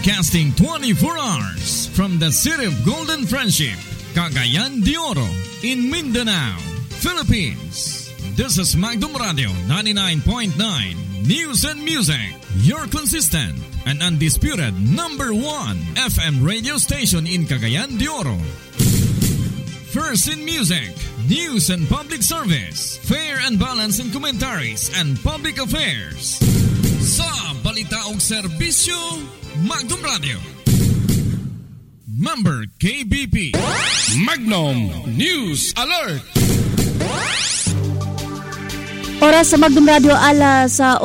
Broadcasting 24 hours from the city of Golden Friendship, Cagayan de Oro, in Mindanao, Philippines. This is Magdum Radio 99.9 News and Music, your consistent and undisputed number 1 FM radio station in Cagayan de Oro. First in music, news and public service, fair and balanced in commentaries and public affairs. Sa balita o serbisyo, Magdum Radio. Member KBP. Magnum News Alert. Oras sa Magdum Radio alas sa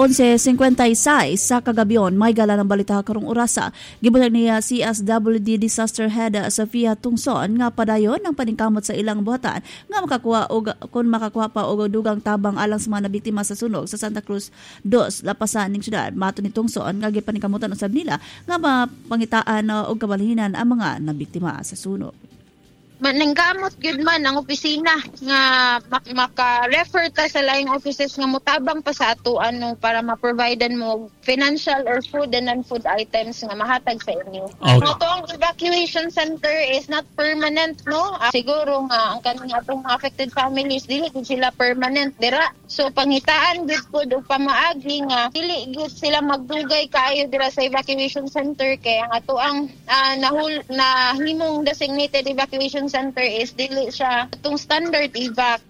11:56 sa kagabion. May gala ng balita karong orasa. Gibutan niya CSWD Disaster Head Sofia Tungson nga padayon ang paningkamot sa ilang buhatan nga makakuha og kun makakuha pa og dugang tabang alang sa mga nabiktima sa sunog sa Santa Cruz 2 lapasan ning syudad. Mato ni Tungson nga gipaningkamutan usab nila nga mapangitaan og kabalhinan ang mga nabiktima sa sunog. Mananggamot gyud man ang opisina nga maka-refer ta sa laing offices nga motabang pa sa ato para ma-providean mo financial or food and non-food items nga mahatag sa inyo. Okay. Ito ang evacuation center is not permanent, no? Siguro nga ang kaning atong affected families dili gud sila permanent dira. So pangitaan gud pud og pamaagi nga dili gud sila magdugay kaayo dira sa evacuation center kay ang ato ang nahimong designated evacuation center is dili siya itong standard evac.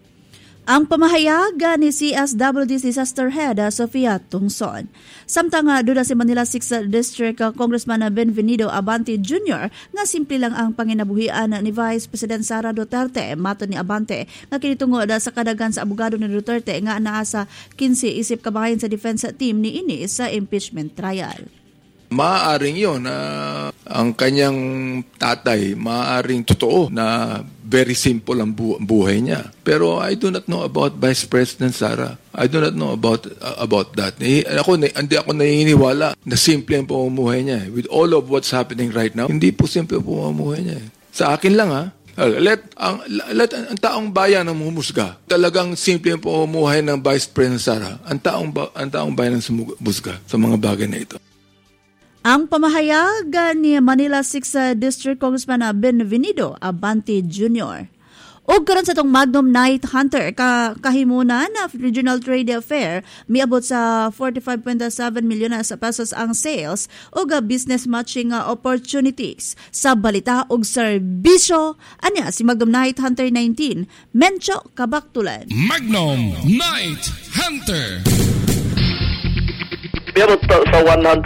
Ang pamahayag ni CSWD Disaster Head Sofia Tungson. Samtang duda si Manila 6th District Congressman Benvenido Abante Jr. nga simple lang ang panginabuhian ni Vice President Sara Duterte. Mato ni Abante nga kinitungod sa kadagan sa abogado ni Duterte nga anaa sa 15 isip kabahin sa defense team ni ini sa impeachment trial. Maaaring yun na ang kanyang tatay, maaaring totoo na very simple ang buhay niya. Pero I do not know about Vice President Sara. I do not know about that. Hindi ako naniniwala na simple ang pamumuhay niya. With all of what's happening right now, hindi po simple ang pamumuhay niya. Sa akin lang let ang taong bayan ang humusga. Talagang simple ang pamumuhay ng Vice President Sara. Ang taong bayan ang humusga sa mga bagay na ito. Ang pamahayag ni Manila 6th District Congressman Benvenido Abante Jr. O karon sa itong Magnum Night Hunter, kahimunan na Regional Trade Fair, miabot sa 45.7 milyon sa pesos ang sales o business matching opportunities. Sa balita o serbisyo, anya si Magnum Night Hunter 19, Mencho Kabaktulan. Magnum Night Hunter. Meron sa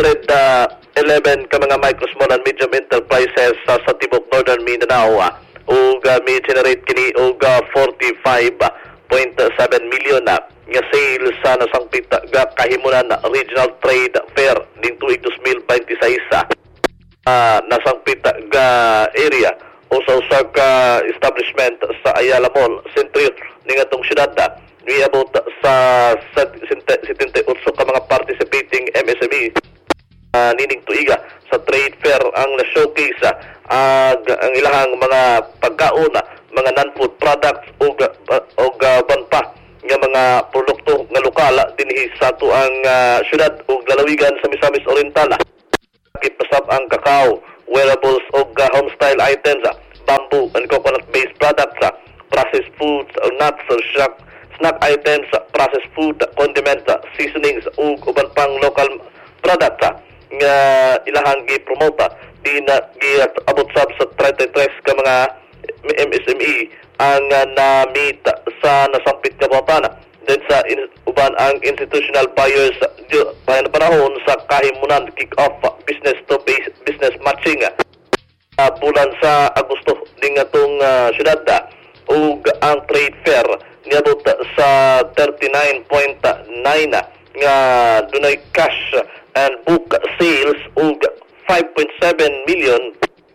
111 ka mga micro, small and medium enterprises sa Tibok Northern Mindanao ug may generate kini og 45.7 million nga sales sa nasangpit kahimunan Regional Trade Fair ning tuig 2026 nasangpit area o sa usa ka establishment sa Ayala Mall, sentro ning atong syudad. About sa 78 ka mga participating MSME nining tuiga sa trade fair ang na-showcase ang ilahang mga pagkaon, mga non-food products o banta nga mga produkto nga lokal dinhi sa ato ang syudad o lalawigan sa Misamis Oriental. Kipasab ang kakao, wearables o home-style items, bamboo and coconut-based products, processed foods, nuts, snack items, processed food, condiments, seasonings, ug uban pang local products nga ilahang gi-promote di na giabot sab sa 33 ka mga MSME ang na-meet sa nasampit nga buhatan. Then sa uban ang institutional buyers bayan panahon sa kahimunan kick-off business to business matching bulan sa Agosto ning atong syudad ug ang trade fair niabot sa 39.9 nga dunay cash and book sales ug 5.7 million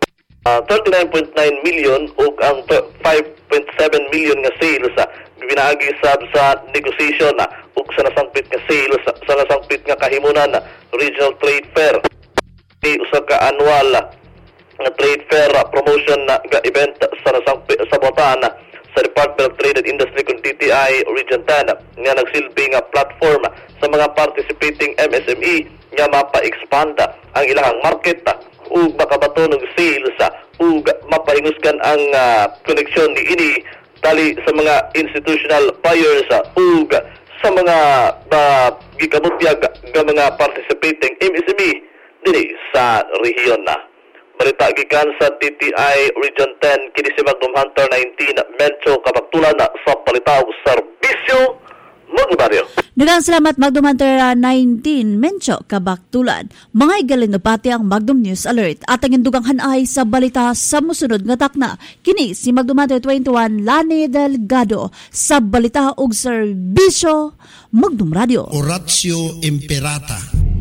39.9 million ug ang 5.7 million nga sales binaagi sa negotiation ug sa nasampit nga sales sa nasampit nga kahimunan Regional Trade Fair ni usa ka annual nga trade fair promotion nga event sa nasampit sa Botan sa Department of Trade and Industry kung DTI Region 10 nga nagsilbi nga platform sa mga participating MSME nga mapa-expand ang ilahang market ug makabato ng sales ug mapahinguskan ang koneksyon ni ini tali sa mga institutional buyers ug sa mga gikabutyag nga mga participating MSME dinhi sa rehiyon Balita gikan sa DTI Region 10 kini si Magnum Hunter 19 Mencho Kabaktulan sa Palitaw Serbisyo Magbaryo. Daghang salamat Magnum Hunter 19 Mencho Kabaktulan. Mga igalinopati ang Magnum News Alert at ang indugang hanay sa balita sa musunod nga takna. Kini si Magnum Hunter 21 Lani Delgado sa balita ug serbisyo Magnum Radio. Oratio Imperata.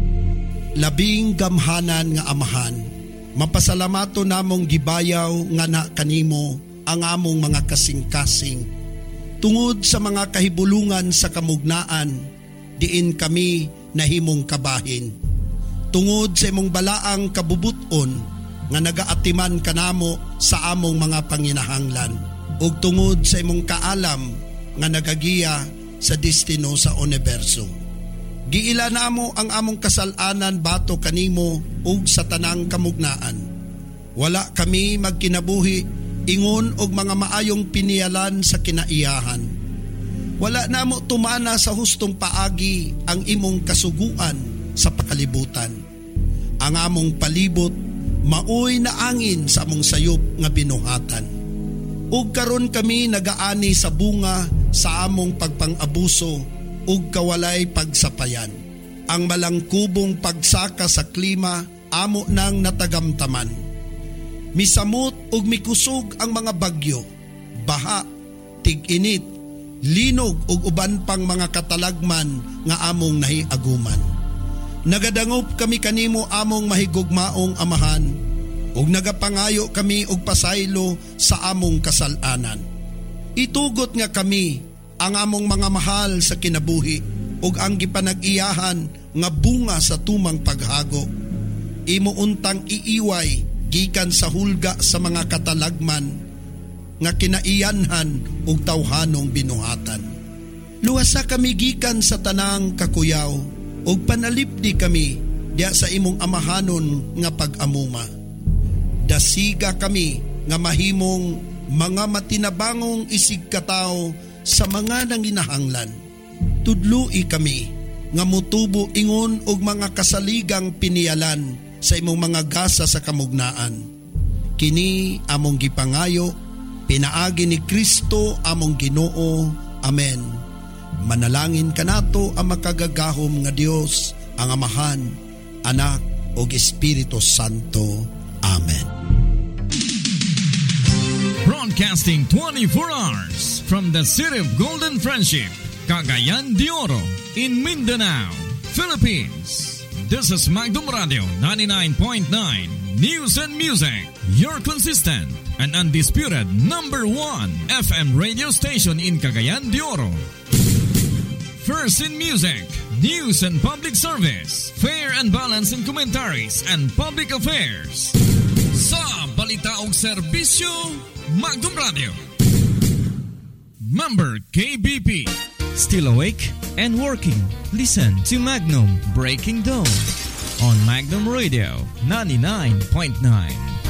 Labing gamhanan nga amahan. Mapasalamato namong gibayaw nga na kanimo ang among mga kasing-kasing. Tungod sa mga kahibulungan sa kamugnaan, diin kami nahimong kabahin. Tungod sa imong balaang kabubuton nga nagaatiman kanamo sa among mga panginahanglan. Ug tungod sa imong kaalam nga nagagiya sa destino sa universo. Giila namo ang among kasalanan bato kanimo ug sa tanang kamugnaan. Wala kami magkinabuhi ingon og mga maayong pinialan sa kinaiyahan. Wala namo tumana sa hustong paagi ang imong kasuguan sa pakalibutan. Ang among palibot maoy na angin sa among sayop nga binuhatan. Ug karon kami nagaani sa bunga sa among pagpang-abuso ug kawalay pagsapayan. Ang malangkubong pagsaka sa klima amo nang natagamtaman. Misamot ug mikusog ang mga bagyo, baha, tig-init, linog ug uban pang mga katalagman nga among nahiaguman. Nagadangop kami kanimo among mahigugmaong amahan ug nagapangayo kami og pasaylo sa among kasalanan. Itugot nga kami ang among mga mahal sa kinabuhi ug ang gipanag-iyahan nga bunga sa tumang paghago. Imo untang iiway gikan sa hulga sa mga katalagman nga kinaiyanhan ug tawhanong binuhatan. Luwasa kami gikan sa tanang kakuyaw ug panalipdi kami diya sa imong amahanon nga pag-amuma. Dasiga kami nga mahimong mga matinabangong isig katao sa mga nanginahanglan. Tudloi kami nga mutubo ingon og mga kasaligang pinialan sa imong mga gasa sa kamugnaan. Kini among gipangayo, pinaagi ni Kristo among Ginoo. Amen. Manalangin kanato ang makagagahom nga Dios, ang Amahan, Anak ug Espiritu Santo. Amen. Broadcasting 24 hours from the City of Golden Friendship, Cagayan de Oro, in Mindanao, Philippines. This is Magnum Radio 99.9 News and Music, your consistent and undisputed number 1 FM radio station in Cagayan de Oro. First in music, news and public service, fair and balanced in commentaries and public affairs. Sa balita og serbisyo, Magnum Radio. Member KBP. Still awake and working? Listen to Magnum Breaking Dawn on Magnum Radio 99.9.